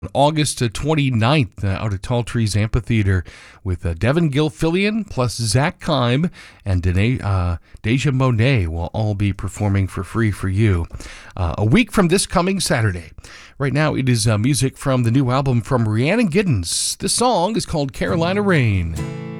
August 29th out at Tall Trees Amphitheater with Devin Gilfillian plus Zach Kime and Deja Monet will all be performing for free for you a week from this coming Saturday. Right now it is music from the new album from Rhiannon Giddens. This song is called Carolina Rain.